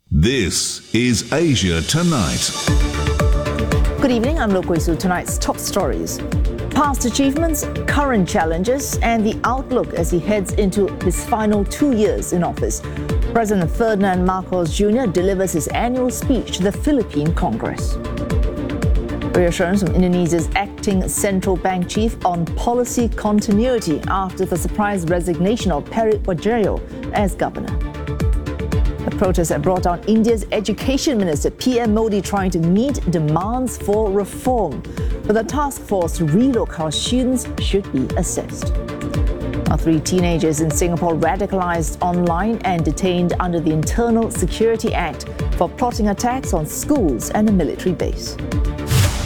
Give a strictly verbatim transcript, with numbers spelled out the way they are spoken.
This is Asia Tonight. Good evening, I'm Lo Kway Su. Tonight's top stories. Past achievements, current challenges, and the outlook as he heads into his final two years in office. President Ferdinand Marcos Junior delivers his annual speech to the Philippine Congress. Reassurance from Indonesia's acting central bank chief on policy continuity after the surprise resignation of Peri Warjio as governor. The protests have brought down India's education minister, P M Modi, trying to meet demands for reform, with a task force to relook how students should be assessed. Now, three teenagers in Singapore radicalized online and detained under the Internal Security Act for plotting attacks on schools and a military base.